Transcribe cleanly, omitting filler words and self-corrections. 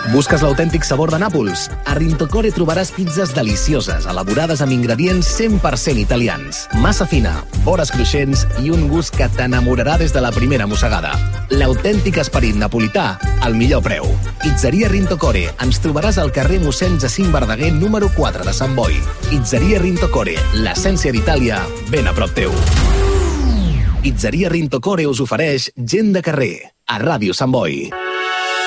Busques l'autèntic sabor de Nàpols? A Rintocore trobaràs pizzas delicioses, elaborades amb ingredients 100% italians. Massa fina, vores cruixents i un gust que t'enamorarà des de la primera mossegada. L'autèntic esperit napolità al millor preu. Pizzeria Rintocore. Ens trobaràs al carrer mossèn Jacint Verdaguer, número 4 de Sant Boi. Pizzeria Rintocore. L'essència d'Itàlia ben a prop teu. Pizzeria Rintocore us ofereix Gent de carrer, a Ràdio Sant Boi.